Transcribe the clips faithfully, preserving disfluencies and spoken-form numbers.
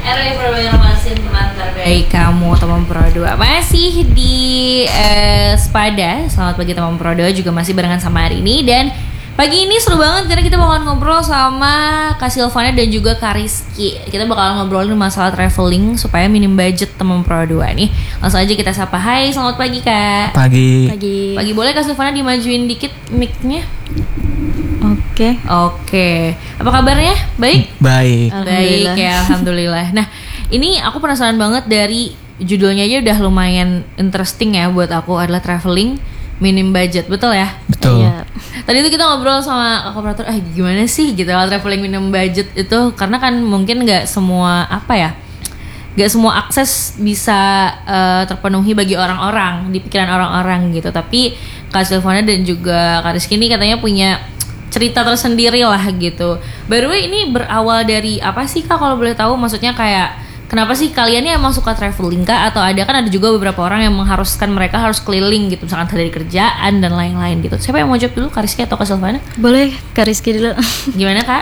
R W Informasi teman terbaik kamu teman Pro dua masih di uh, Spada. Selamat pagi teman Pro dua, juga masih barengan sama hari ini. Dan pagi ini seru banget karena kita bakalan ngobrol sama Kak Silvana dan juga Kak Rizky. Kita bakalan ngobrolin masalah traveling supaya minim budget teman Pro dua nih. Langsung aja kita sapa. Hai, selamat pagi Kak. Pagi. Pagi. Pagi, boleh Kak Silvana dimajuin dikit mic-nya? Oke. Oke. Apa kabarnya? Baik? Baik. Baik ya, alhamdulillah. Nah, ini aku penasaran banget, dari judulnya aja udah lumayan interesting ya buat aku, adalah traveling minim budget, betul ya? Betul. Iya. Tadi itu kita ngobrol sama Kak operator, ah gimana sih gitu traveling minim budget itu, karena kan mungkin nggak semua apa ya, nggak semua akses bisa uh, terpenuhi bagi orang-orang, di pikiran orang-orang gitu. Tapi Kak Silvana dan juga Kak Rizky ini katanya punya cerita tersendiri lah gitu. By the way, ini berawal dari apa sih Kak, kalau boleh tahu? Maksudnya kayak kenapa sih kalian ini emang suka traveling Kak? Atau ada kan ada juga beberapa orang yang mengharuskan mereka harus keliling gitu, misalkan dari kerjaan dan lain-lain gitu. Siapa yang mau jawab dulu, Kak Rizky atau Kak Silvana? Boleh Kak Rizky dulu. Gimana Kak?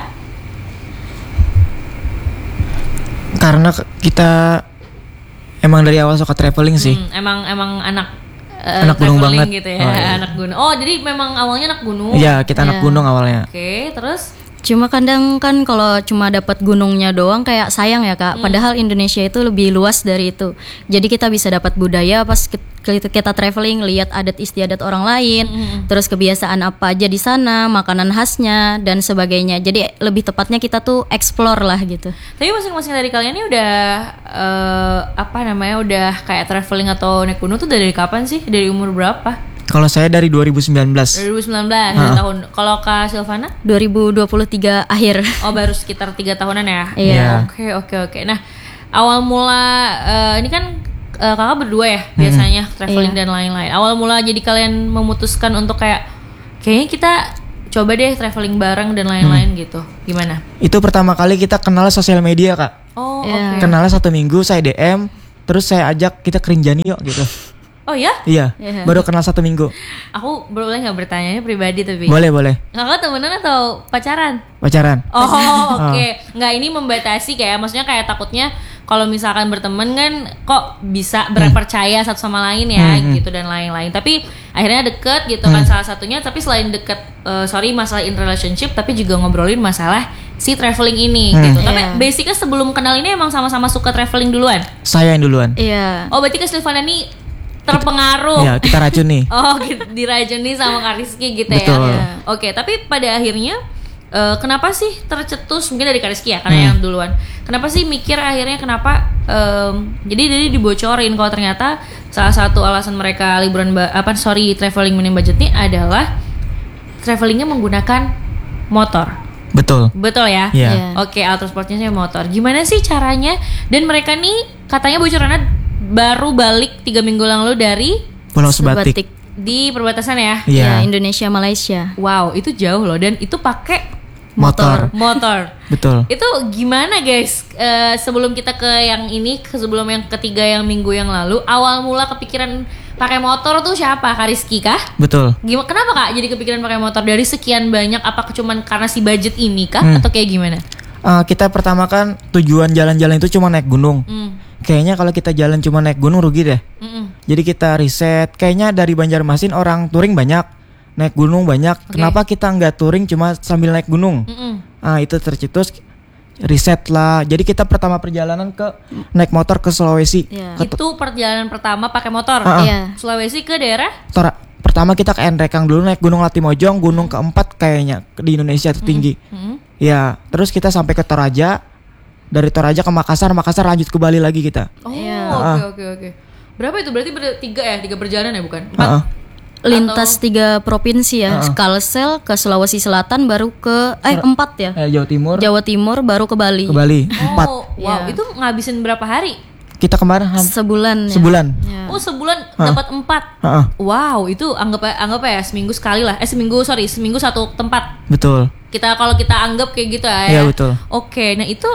Karena kita emang dari awal suka traveling sih. Hmm, emang emang anak uh, anak gunung banget gitu ya. Oh, iya. Anak gunung. Oh, jadi memang awalnya anak gunung. Iya, kita anak Iya. gunung awalnya. Oke, terus Cuma kadang kan kalau cuma dapat gunungnya doang kayak sayang ya Kak. Padahal Indonesia itu lebih luas dari itu. Jadi kita bisa dapat budaya pas kita, kita traveling, lihat adat istiadat orang lain, terus kebiasaan apa aja di sana, makanan khasnya dan sebagainya. Jadi lebih tepatnya kita tuh explore lah gitu. tapi masing-masing dari kalian ini udah uh, apa namanya, udah kayak traveling atau naik gunung tuh dari kapan sih? Dari umur berapa? Kalau saya dari dua ribu sembilan belas. dua ribu sembilan belas, uh. tahun. Kalau Kak Silvana? dua ribu dua puluh tiga akhir. Oh, baru sekitar tiga tahunan ya? Iya. Oke, oke, oke. Nah, awal mula uh, ini kan uh, kakak berdua ya biasanya traveling Iya. dan lain-lain. Awal mula jadi kalian memutuskan untuk kayak kayaknya kita coba deh traveling bareng dan lain-lain gitu. Gimana? Itu pertama kali kita kenal sosial media Kak. Oh, Iya. oke. Kenalnya satu minggu, saya D M, terus saya ajak kita ke Rinjani yuk gitu. Oh ya? Iya, Iya. baru kenal satu minggu. Aku boleh nggak bertanya pribadi tapi? Boleh boleh. Kakak temenan atau pacaran? Pacaran. Oh, oke. Nggak, ini membatasi kayak, maksudnya kayak takutnya kalau misalkan berteman kan kok bisa berpercaya satu sama lain ya, Hmm. gitu dan lain-lain. Tapi akhirnya deket gitu kan salah satunya. Tapi selain deket, uh, sorry masalah in relationship, tapi juga ngobrolin masalah si traveling ini Hmm. gitu. Tapi Iya. basicnya sebelum kenal ini emang sama-sama suka traveling duluan. Saya yang duluan. Iya. Oh, berarti Kak Silvana nih terpengaruh. Iya, kita racun nih. Oh, gitu, diracuni sama Kak Rizky gitu Betul. ya. Oke, tapi pada akhirnya uh, kenapa sih tercetus, mungkin dari Kak Rizky ya, karena Hmm. yang duluan. Kenapa sih mikir akhirnya kenapa um, jadi jadi dibocorin kalau ternyata salah satu alasan mereka liburan ba- apa sorry traveling minim budget ini adalah travelingnya menggunakan motor. Betul. Betul ya? Iya. Iya. Oke, alat transportnya saya motor. Gimana sih caranya? Dan mereka nih katanya bocorannya baru balik tiga minggu lalu dari Pulau Sebatik. di perbatasan ya. Iya, Iya. Indonesia Malaysia. Wow, itu jauh loh, dan itu pakai Motor. motor. Betul. Itu gimana guys? Eh, sebelum kita ke yang ini, ke sebelum yang ketiga yang minggu yang lalu, awal mula kepikiran pakai motor tuh siapa? Kak Rizky kah? Betul. Gimana? Kenapa Kak jadi kepikiran pakai motor dari sekian banyak? Apakah cuman karena si budget ini kah? Hmm. Atau kayak gimana? Uh, kita pertama kan tujuan jalan-jalan itu cuma naik gunung. Hmm. Kayaknya kalau kita jalan cuma naik gunung rugi deh. Mm-mm. Jadi kita riset, kayaknya dari Banjarmasin orang touring banyak, naik gunung banyak. Oke. Kenapa kita nggak touring cuma sambil naik gunung? Mm-mm. Ah itu tercetus, riset lah. Jadi kita pertama perjalanan ke naik motor ke Sulawesi. Iya. Ke Itu perjalanan pertama pakai motor. Ah, ah. Iya. Sulawesi ke daerah? Tora- pertama kita ke Enrekang dulu, naik Gunung Latimojong, gunung keempat kayaknya di Indonesia tertinggi. Hmm. Ya, terus kita sampai ke Toraja. Dari Toraja ke Makassar, Makassar lanjut ke Bali lagi kita. Oh, Iya. oke oke oke. Berapa itu? Berarti ber- tiga ya, tiga perjalanan ya bukan? Empat. Ah, ah. Lintas tiga provinsi ya, Heeh. Kalsel ke Sulawesi Selatan, baru ke eh empat ya, Eh, Jawa Timur, Jawa Timur, baru ke Bali. ke Bali, empat. Oh, wow, Iya. itu ngabisin berapa hari? Kita kemarin ham- Sebulan. Ya. sebulan. Ya. Oh, sebulan Hah? dapat empat. Heeh, Wow, itu anggap anggap ya seminggu sekali lah. Eh seminggu sorry, seminggu satu tempat. betul. Kita kalau kita anggap kayak gitu ya. Iya, betul. Oke, nah itu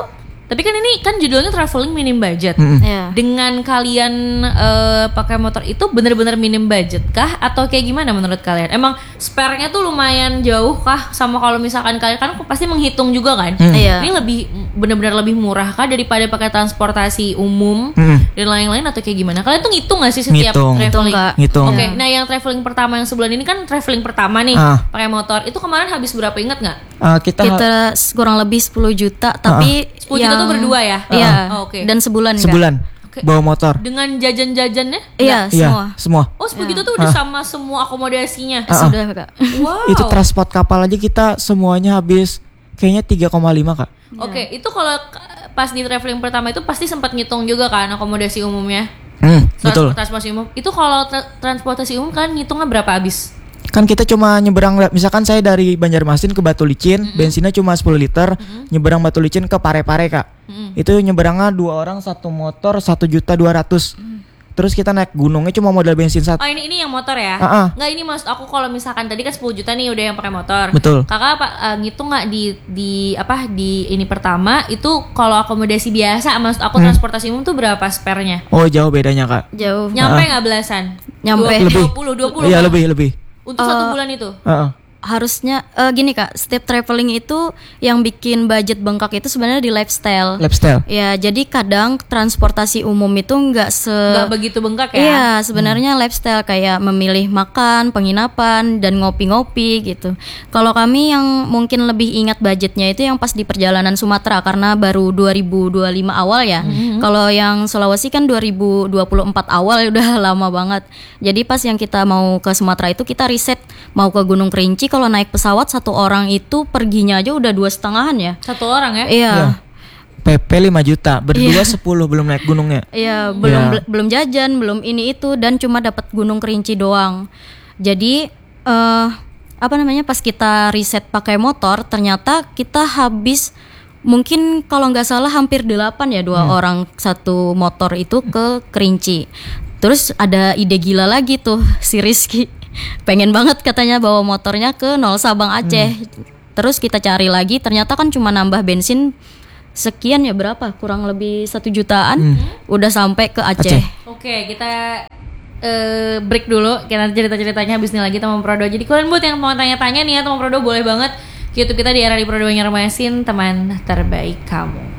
Tapi kan ini kan judulnya traveling minim budget. Mm-mm. Iya. Dengan kalian eh, pakai motor itu bener-bener minim budget kah atau kayak gimana menurut kalian? Emang spare-nya tuh lumayan jauh kah sama kalau misalkan kalian kan pasti menghitung juga kan? Hmm. Iya. Ini lebih bener-bener lebih murah kah daripada pakai transportasi umum Hmm. dan lain-lain atau kayak gimana? Kalian tuh ngitung gak sih setiap Ngitung. traveling? Ngitung, Kak. Ngitung. Oke, nah yang traveling pertama yang sebulan ini kan traveling pertama nih Ah. pakai motor. Itu kemarin habis berapa inget nggak? Uh, kita, Kita kurang lebih sepuluh juta, tapi sepuluh juta yang- tuh berdua ya? Iya. Oh, oke. Dan sebulan Kak. sebulan Oke. bawa motor. Dengan jajan-jajannya? Iya, Iya, semua. semua. Oh sepuluh juta tuh udah sama semua akomodasinya? Ah. Sudah Kak. Wow. Itu transport kapal aja kita semuanya habis kayaknya tiga koma lima Kak. Oke, itu kalau k- pas di traveling pertama itu pasti sempat ngitung juga kan akomodasi umumnya? Hmm, betul. Transportasi umum. Itu kalau tra- transportasi umum kan ngitungnya berapa habis? Kan kita cuma nyeberang, misalkan saya dari Banjarmasin ke Batu Licin, bensinnya cuma sepuluh liter, nyeberang Batu Licin ke Pare-Pare Kak. Itu nyeberangnya dua orang satu motor satu juta dua ratus. Terus kita naik gunungnya cuma modal bensin satu. Oh ini ini yang motor ya? Ah, ah. Nggak, ini maksud aku kalau misalkan tadi kan sepuluh juta nih udah yang pakai motor. Betul. Kakak apa eh, ngitung nggak di di apa di ini pertama itu kalau akomodasi biasa maksud aku transportasi umum tuh berapa spare-nya? Oh jauh bedanya Kak. Jauh. Nyampe nggak belasan? Nyampe. Lebih. dua puluh dua puluh Iya lebih lebih. untuk satu bulan itu. Heeh. Harusnya eh, gini Kak, setiap traveling itu yang bikin budget bengkak itu sebenarnya di lifestyle. Lifestyle. Ya, jadi kadang transportasi umum itu nggak se Nggak begitu bengkak ya? Iya, sebenarnya lifestyle kayak memilih makan, penginapan, dan ngopi-ngopi gitu. Kalau kami yang mungkin lebih ingat budgetnya itu yang pas di perjalanan Sumatera karena baru dua ribu dua puluh lima awal ya. Kalau yang Sulawesi kan dua ribu dua puluh empat awal udah lama banget. Jadi pas yang kita mau ke Sumatera itu kita riset mau ke Gunung Kerinci kalau naik pesawat satu orang itu perginya aja udah dua setengahan ya. Satu orang ya? Iya. Iya. P P lima juta, berdua sepuluh belum naik gunungnya. Iya, belum Iya. bel- belum jajan, belum ini itu dan cuma dapat Gunung Kerinci doang. Jadi eh apa namanya pas kita riset pakai motor ternyata kita habis mungkin kalau nggak salah hampir delapan ya dua orang satu motor itu ke Kerinci. Terus ada ide gila lagi tuh si Rizky. Pengen banget katanya bawa motornya ke nol Sabang Aceh. Terus kita cari lagi ternyata kan cuma nambah bensin sekian ya berapa kurang lebih satu jutaan udah sampai ke Aceh. Aceh. Oke, kita eh, break dulu. Kita cerita-ceritanya habis ini lagi teman Prodo. Jadi kalian buat yang mau tanya-tanya nih ya teman Prodo boleh banget ke YouTube kita di Era di Prodo Banjarmasin, teman terbaik kamu.